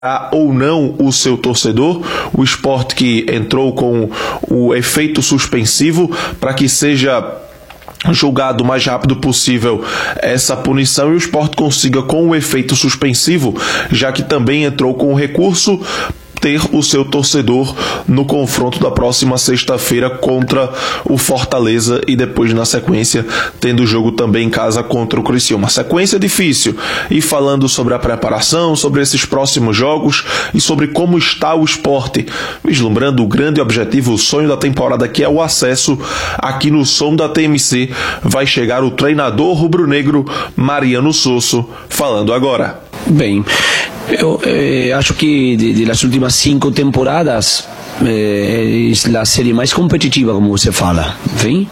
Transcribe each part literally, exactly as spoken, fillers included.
ou não o seu torcedor. O Sport que entrou com o efeito suspensivo para que seja julgado o mais rápido possível essa punição e o Sport consiga, com o efeito suspensivo, já que também entrou com o recurso, ter o seu torcedor no confronto da próxima sexta-feira contra o Fortaleza e depois, na sequência, tendo o jogo também em casa contra o Criciúma. Uma sequência difícil. E falando sobre a preparação, sobre esses próximos jogos e sobre como está o Sport, vislumbrando o grande objetivo, o sonho da temporada, que é o acesso. Aqui no Som da T M C vai chegar o treinador rubro-negro Mariano Sosso, falando agora. Bem, eu eh, acho que de, de las últimas cinco temporadas eh, é a série mais competitiva, como você fala, bem?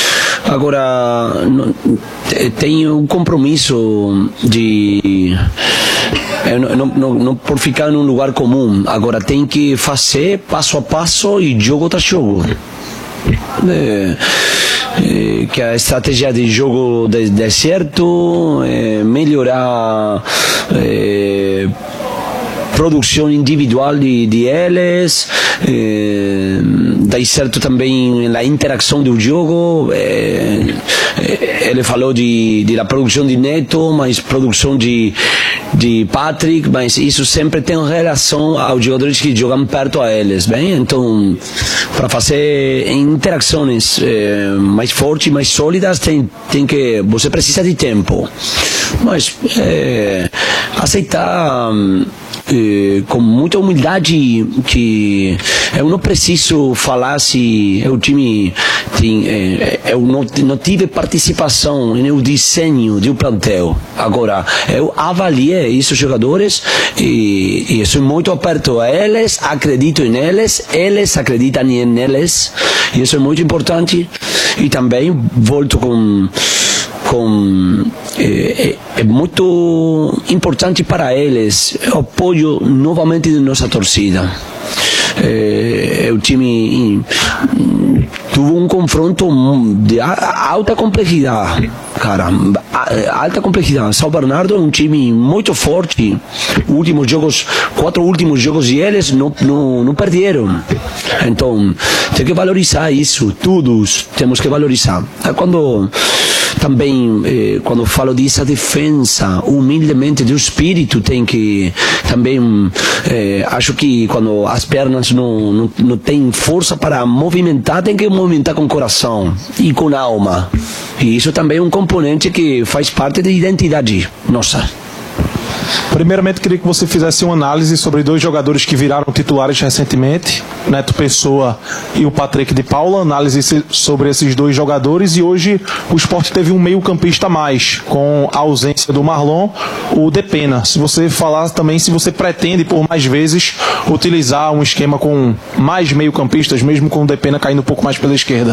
Agora, não, tem um compromisso de... Não, não, não por ficar num lugar comum, agora tem que fazer passo a passo e jogo tras jogo. É, é, que a estratégia de jogo dê, dê certo, é, melhorar é, produção individual de, de eles, é, dá certo também na interação do jogo. É, é, ele falou de, de la produção de Neto, mas produção de de Patrick, mas isso sempre tem relação aos jogadores que jogam perto a eles, bem? Então, para fazer interações eh, mais fortes, mais sólidas, tem, tem que, você precisa de tempo, mas eh, aceitar eh, com muita humildade que eu não preciso falar se o time tem, eh, eu não, não tive participação no desenho do plantel. Agora, eu avaliei esses jogadores e, e sou muito aperto a eles, acredito neles, eles acreditam neles, e isso é muito importante. E também volto com com é, é muito importante para eles o apoio novamente de nossa torcida. É, o time teve um confronto de alta complexidade, cara, alta complexidade. São Bernardo é um time muito forte. Últimos jogos, quatro últimos jogos de eles não, não, não perderam. Então tem que valorizar isso. Todos temos que valorizar. Quando também eh, quando falo dessa defesa, humildemente do espírito, tem que também eh, acho que quando as pernas não, não, não têm força para movimentar, tem que movimentar com o coração e com a alma, e isso também é um componente que faz parte da identidade nossa. Primeiramente, queria que você fizesse uma análise sobre dois jogadores que viraram titulares recentemente, Neto Pessoa e o Patrick de Paula, análise sobre esses dois jogadores. E hoje o Sport teve um meio campista a mais, com a ausência do Marlon, o Depena. Se você falar também se você pretende por mais vezes utilizar um esquema com mais meio campistas, mesmo com o Depena caindo um pouco mais pela esquerda.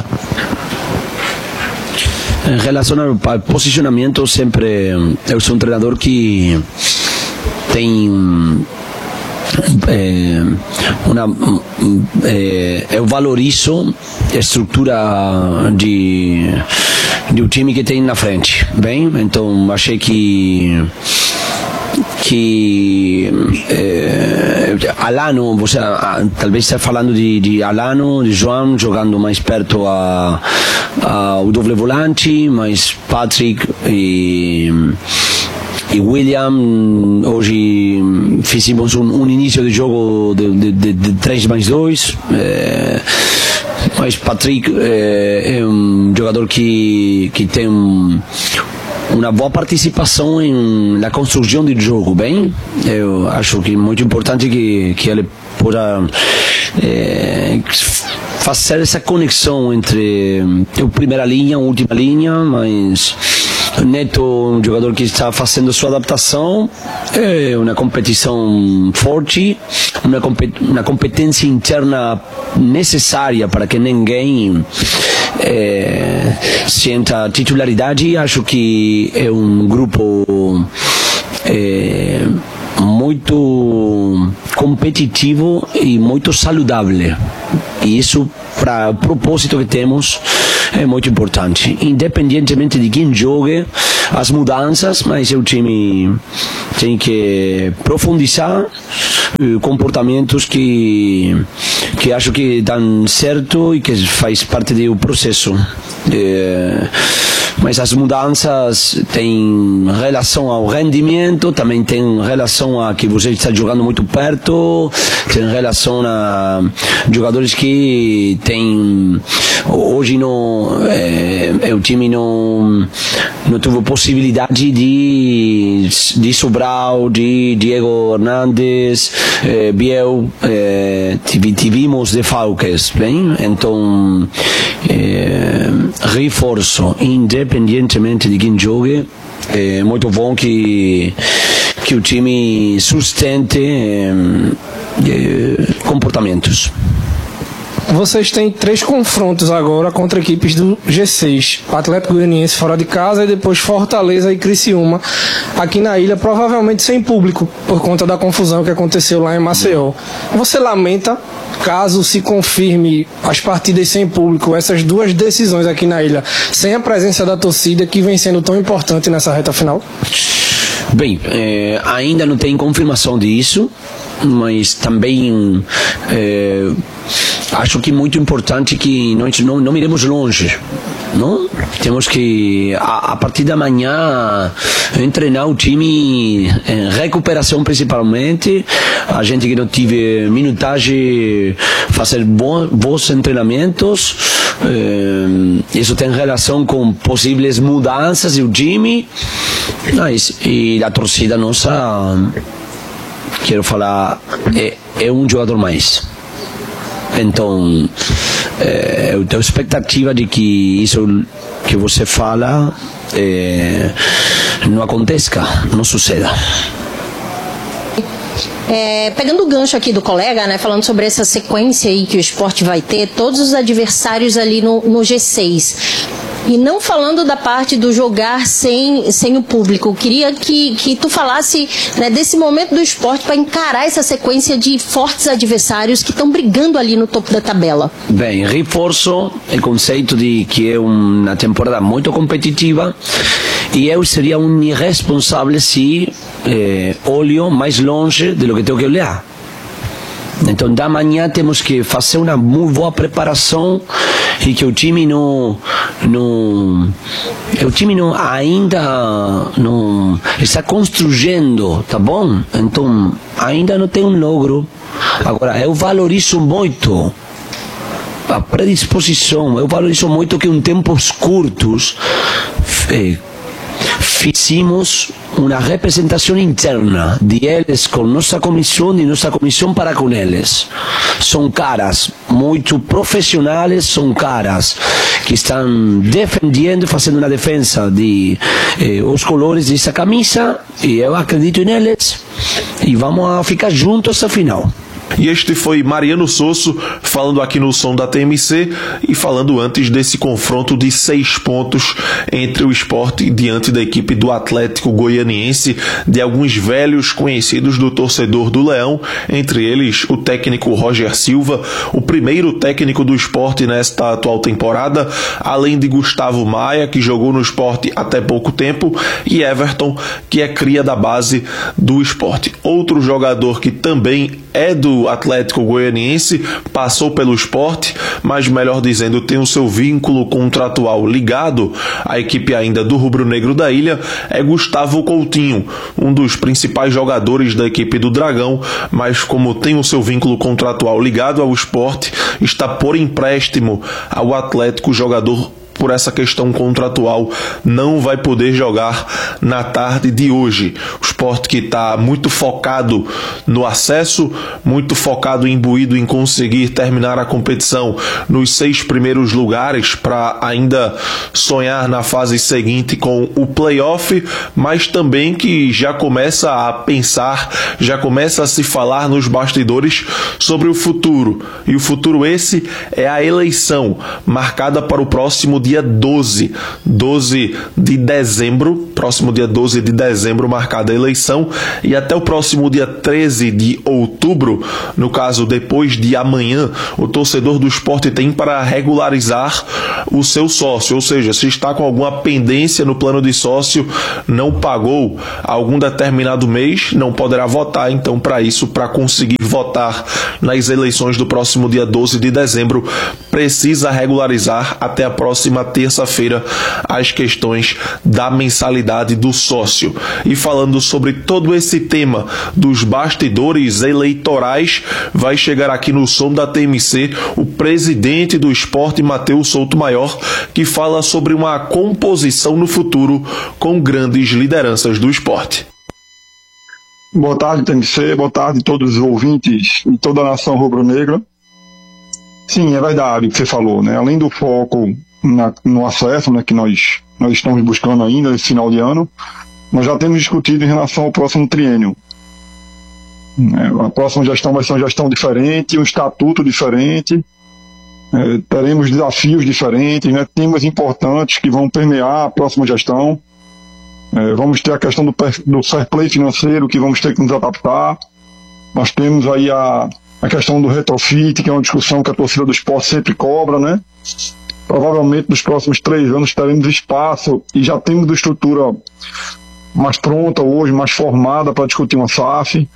Em relação ao posicionamento, sempre eu sou um treinador que tem é, uma, é, eu valorizo a estrutura de, de um time que tem na frente, bem? Então achei que que eh, Alano, você talvez está falando de, de Alano, de João jogando mais perto a, a o doble volante, mas Patrick e e William, hoje fizemos um, um início de jogo de, de, de, de três mais dois, eh, mas Patrick eh, é um jogador que, que tem um, uma boa participação em, na construção do jogo, bem? Eu acho que é muito importante que, que ele possa é, fazer essa conexão entre a primeira linha e a última linha, mas Neto, um jogador que está fazendo sua adaptação, é uma competição forte, uma, uma competência interna necessária para que ninguém é, sinta titularidade. Acho que é um grupo é, muito competitivo e muito saudável, e isso para o propósito que temos é muito importante, independentemente de quem jogue, as mudanças, mas o time tem que profundizar uh, comportamentos que que acho que dão certo e que faz parte do processo. Uh, mas as mudanças têm relação ao rendimento, também tem relação a que você está jogando muito perto, tem relação a jogadores que têm hoje não é, o time não não teve possibilidade de de Sobral, de Diego Hernandes, eh, Biel, eh, tivemos desfalques, bem? Então eh, reforço, independentemente de quem jogue, é muito bom que que o time sustente eh, eh, comportamentos. Vocês têm três confrontos agora contra equipes do G seis. Atlético Goianiense fora de casa e depois Fortaleza e Criciúma aqui na ilha, provavelmente sem público, por conta da confusão que aconteceu lá em Maceió. Você lamenta, caso se confirme as partidas sem público, essas duas decisões aqui na ilha, sem a presença da torcida, que vem sendo tão importante nessa reta final? Bem, eh, ainda não tem confirmação disso, mas também eh, acho que é muito importante que nós não, não iremos longe, não? Temos que, a, a partir da manhã, treinar o time em recuperação principalmente, a gente que não tive minutagem, fazer bons, bons treinamentos, eh, isso tem relação com possíveis mudanças do time, mas, e a torcida nossa, quero falar, é, é um jogador mais. Então, é, eu tenho expectativa de que isso que você fala é, não aconteça, não suceda. É, pegando o gancho aqui do colega, né, falando sobre essa sequência aí que o Sport vai ter, todos os adversários ali no, no G seis. E não falando da parte do jogar sem, sem o público, eu queria que, que tu falasse, né, desse momento do Sport para encarar essa sequência de fortes adversários que estão brigando ali no topo da tabela. Bem, reforço o conceito de que é uma temporada muito competitiva e eu seria um irresponsável se eh, olho mais longe do que tenho que olhar. Então, da manhã temos que fazer uma muito boa preparação e que o time não, não o time não ainda não está construindo, tá bom? Então, ainda não tem um logro. Agora, eu valorizo muito a predisposição, eu valorizo muito que em tempos curtos eh, fizemos uma representação interna de eles com nossa comissão e nossa comissão para com eles. São caras muito profissionais, são caras que estão defendendo, fazendo uma defesa de eh, os colores dessa camisa, e eu acredito neles e vamos ficar juntos até o final. E este foi Mariano Sosso falando aqui no Som da T M C e falando antes desse confronto de seis pontos entre o Sport diante da equipe do Atlético Goianiense, de alguns velhos conhecidos do torcedor do Leão, entre eles o técnico Roger Silva, o primeiro técnico do Sport nesta atual temporada, além de Gustavo Maia, que jogou no Sport até pouco tempo, e Everton, que é cria da base do Sport. Outro jogador que também é do Atlético Goianiense, passou pelo Sport, mas melhor dizendo, tem o seu vínculo contratual ligado à equipe ainda do rubro-negro da ilha, é Gustavo Coutinho, um dos principais jogadores da equipe do Dragão, mas como tem o seu vínculo contratual ligado ao Sport, está por empréstimo ao Atlético. Jogador por essa questão contratual não vai poder jogar na tarde de hoje. O Sport que está muito focado no acesso, muito focado, imbuído em conseguir terminar a competição nos seis primeiros lugares para ainda sonhar na fase seguinte com o playoff, mas também que já começa a pensar, já começa a se falar nos bastidores sobre o futuro. E o futuro esse é a eleição marcada para o próximo dia dia doze, doze de dezembro, próximo dia doze de dezembro marcada a eleição, e até o próximo dia treze de outubro, no caso depois de amanhã, o torcedor do Sport tem para regularizar o seu sócio, ou seja, se está com alguma pendência no plano de sócio, não pagou algum determinado mês, não poderá votar. Então, para isso, para conseguir votar nas eleições do próximo dia doze de dezembro, precisa regularizar até a próxima terça-feira as questões da mensalidade do sócio. E falando sobre todo esse tema dos bastidores eleitorais, vai chegar aqui no Som da T M C o presidente do Sport, Matheus Souto Maior, que fala sobre uma composição no futuro com grandes lideranças do esporte. Boa tarde, T M C, boa tarde a todos os ouvintes e toda a nação rubro-negra. Sim, é verdade o que você falou, né? Além do foco na, no acesso, né, que nós, nós estamos buscando ainda nesse final de ano, nós já temos discutido em relação ao próximo triênio. A próxima gestão vai ser uma gestão diferente, um estatuto diferente, é, teremos desafios diferentes, né, temas importantes que vão permear a próxima gestão. É, vamos ter a questão do, do fair play financeiro, que vamos ter que nos adaptar. Nós temos aí a, a questão do retrofit, que é uma discussão que a torcida do esporte sempre cobra, né? Provavelmente nos próximos três anos teremos espaço e já temos uma estrutura mais pronta hoje, mais formada para discutir uma S A F.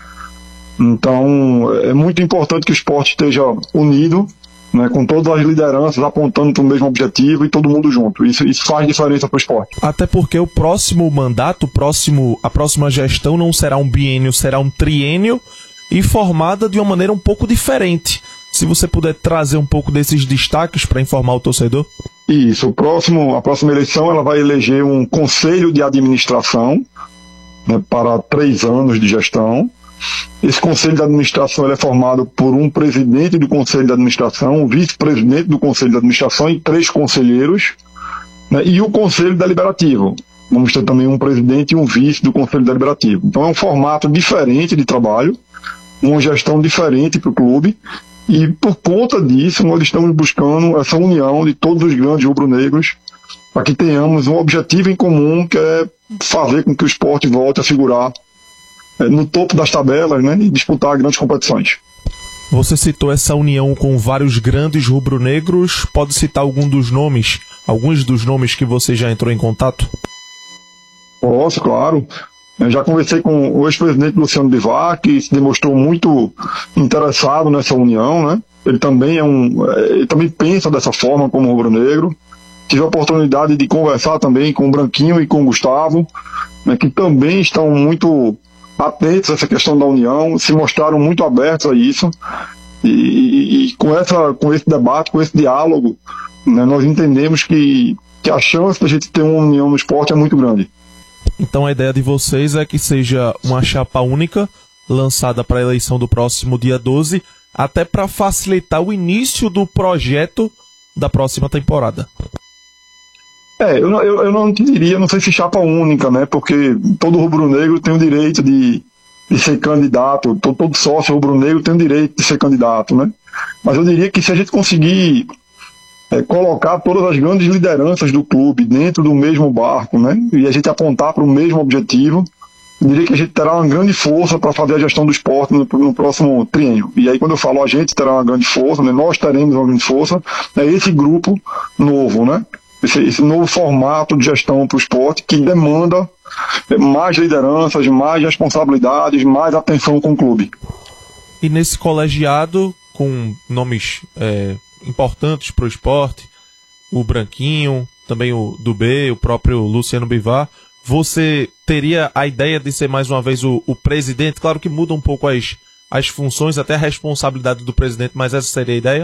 Então, é muito importante que o esporte esteja unido, né, com todas as lideranças apontando para o mesmo objetivo e todo mundo junto. Isso, isso faz diferença para o esporte. Até porque o próximo mandato, próximo, a próxima gestão não será um biênio, será um triênio e formada de uma maneira um pouco diferente. Se você puder trazer um pouco desses destaques para informar o torcedor. Isso, o próximo, a próxima eleição ela vai eleger um conselho de administração, né, para três anos de gestão. Esse conselho de administração ele é formado por um presidente do conselho de administração, um vice-presidente do conselho de administração e três conselheiros, né, e o conselho deliberativo. Vamos ter também um presidente e um vice do conselho deliberativo. Então é um formato diferente de trabalho, uma gestão diferente para o clube, e por conta disso nós estamos buscando essa união de todos os grandes rubro-negros para que tenhamos um objetivo em comum, que é fazer com que o esporte volte a figurar no topo das tabelas, né, e disputar grandes competições. Você citou essa união com vários grandes rubro-negros. Pode citar algum dos nomes, alguns dos nomes que você já entrou em contato? Posso, claro. Eu já conversei com o ex-presidente Luciano Bivar, que se demonstrou muito interessado nessa união, né? Ele também é um, ele também pensa dessa forma como rubro-negro. Tive a oportunidade de conversar também com o Branquinho e com o Gustavo, né, que também estão muito atentos a essa questão da união, se mostraram muito abertos a isso, e, e, e com, essa, com esse debate, com esse diálogo, né, nós entendemos que, que a chance de a gente ter uma união no esporte é muito grande. Então a ideia de vocês é que seja uma chapa única, lançada para a eleição do próximo dia doze, até para facilitar o início do projeto da próxima temporada. É, eu, eu, eu não te diria, não sei se chapa única, né? Porque todo rubro-negro tem o direito de, de ser candidato, todo, todo sócio rubro-negro tem o direito de ser candidato, né? Mas eu diria que se a gente conseguir é, colocar todas as grandes lideranças do clube dentro do mesmo barco, né? E a gente apontar para o mesmo objetivo, eu diria que a gente terá uma grande força para fazer a gestão do esporte no, no próximo triênio. E aí, quando eu falo a gente terá uma grande força, né? Nós teremos uma grande força, é esse grupo novo, né? Esse, esse novo formato de gestão para o esporte que demanda mais lideranças, mais responsabilidades, mais atenção com o clube. E nesse colegiado, com nomes é, importantes para o esporte, o Branquinho, também o Dubê, o próprio Luciano Bivar, você teria a ideia de ser mais uma vez o, o presidente? Claro que muda um pouco as, as funções, até a responsabilidade do presidente, mas essa seria a ideia?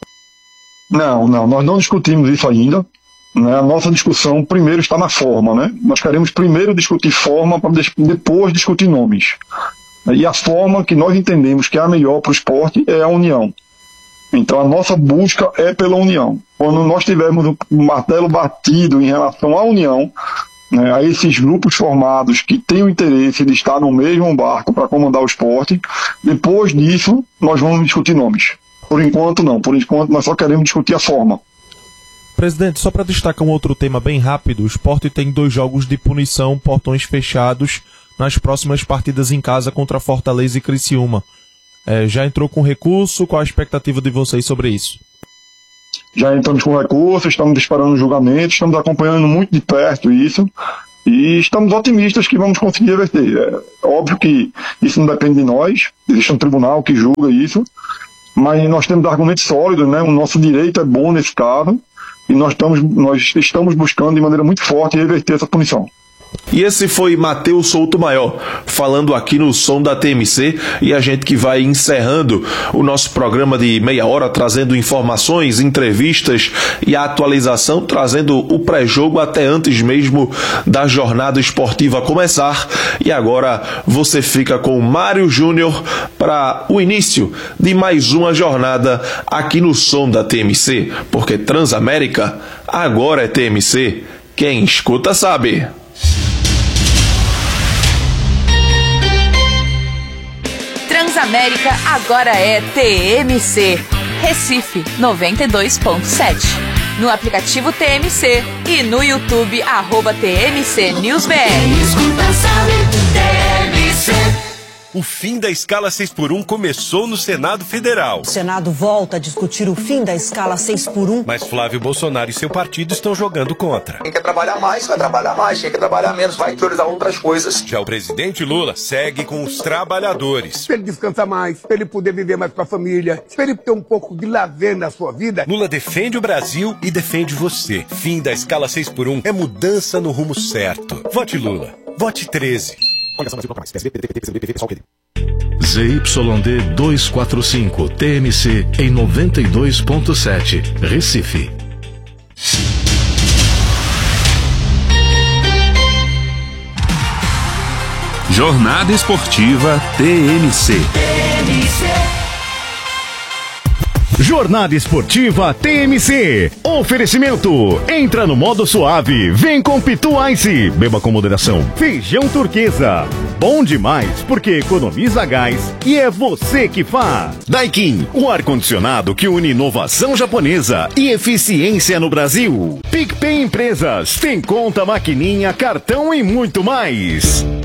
Não, não, nós não discutimos isso ainda. A nossa discussão primeiro está na forma, né? Nós queremos primeiro discutir forma para depois discutir nomes. E a forma que nós entendemos que é a melhor para o esporte é a união. Então a nossa busca é pela união. Quando nós tivermos o martelo batido em relação à união, né, a esses grupos formados que têm o interesse de estar no mesmo barco para comandar o esporte, depois disso nós vamos discutir nomes. Por enquanto não, por enquanto nós só queremos discutir a forma. Presidente, só para destacar um outro tema bem rápido, o Sport tem dois jogos de punição, portões fechados, nas próximas partidas em casa contra Fortaleza e Criciúma. É, já entrou com recurso? Qual a expectativa de vocês sobre isso? Já entramos com recurso, estamos disparando o julgamento, estamos acompanhando muito de perto isso e estamos otimistas que vamos conseguir reverter. É óbvio que isso não depende de nós, existe um tribunal que julga isso, mas nós temos argumentos sólidos, né? O nosso direito é bom nesse caso e nós estamos, nós estamos buscando de maneira muito forte reverter essa punição. E esse foi Matheus Souto Maior, falando aqui no Som da T M C, e a gente que vai encerrando o nosso programa de meia hora, trazendo informações, entrevistas e a atualização, trazendo o pré-jogo até antes mesmo da jornada esportiva começar. E agora você fica com o Mário Júnior para o início de mais uma jornada aqui no Som da T M C, porque Transamérica agora é T M C, quem escuta sabe. Transamérica agora é T M C. Recife noventa e dois ponto sete. No aplicativo T M C e no YouTube, arroba T M C News B R. Escuta, sabe, T M C. O fim da escala seis por um começou no Senado Federal. O Senado volta a discutir o fim da escala seis por um. Mas Flávio Bolsonaro e seu partido estão jogando contra. Quem quer trabalhar mais, vai trabalhar mais. Quem quer trabalhar menos, vai priorizar outras coisas. Já o presidente Lula segue com os trabalhadores. Para ele descansar mais, para ele poder viver mais com a família, para ele ter um pouco de lazer na sua vida. Lula defende o Brasil e defende você. Fim da escala seis por um é mudança no rumo certo. Vote Lula. Vote treze. Z Y D duzentos e quarenta e cinco T M C em noventa e dois ponto sete, Recife. Jornada Esportiva T M C. Jornada Esportiva T M C. Oferecimento. Entra no modo suave. Vem com Pitu Ice. Beba com moderação. Feijão Turquesa. Bom demais porque economiza gás e é você que faz. Daikin. O ar-condicionado que une inovação japonesa e eficiência no Brasil. PicPay Empresas. Tem conta, maquininha, cartão e muito mais.